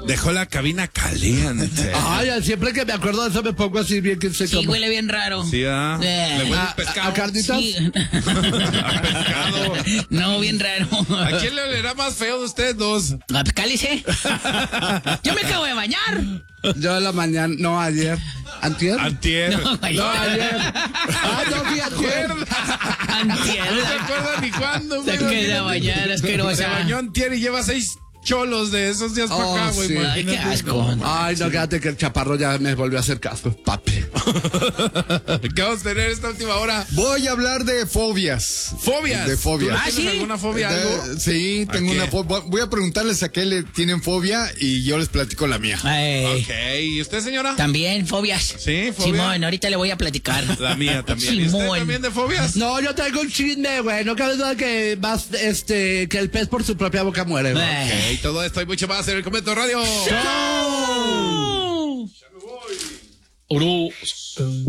Dejó la cabina caliente. Ay, siempre que me acuerdo de eso me pongo así bien que se Sí, huele bien raro. Sí, ¿le huele el pescado? ¿A carnitas? Sí. A pescado. No, bien raro. ¿A quién le olerá más feo de ustedes dos? Ah, pues cálice. Yo me acabo de bañar. Yo en la mañana, no, ayer. ¿Antier? Antier. No, No, ayer. Ah, no, fui ayer. No se Antier. acuerda ni cuándo, Se güey. queda a bañar, asquerosa. Se bañó antier y lleva 6 cholos de esos días para Oh, acá, güey. sí. Ay, qué Imagínate. asco. Ay, no, fíjate que el chaparro ya me volvió a hacer caso, papi. ¿Qué vamos a tener esta última hora? Voy a hablar de fobias. Fobias. De fobias. ¿Tú ¿sí? ¿Tienes alguna fobia? Algo? Sí, tengo ¿A qué? una fobia. Voy a preguntarles a qué le tienen fobia y yo les platico la mía. Ay, Ok. ¿Y usted, señora? también fobias. Sí, fobia. Simón, ahorita le voy a platicar. La mía también. ¿Y usted Simón. también de fobias? No, yo traigo un chisme, güey. No cabe duda que más, que el pez por su propia boca muere, güey. Ok, todo esto y mucho más en el Comento Radio. ¡Chao!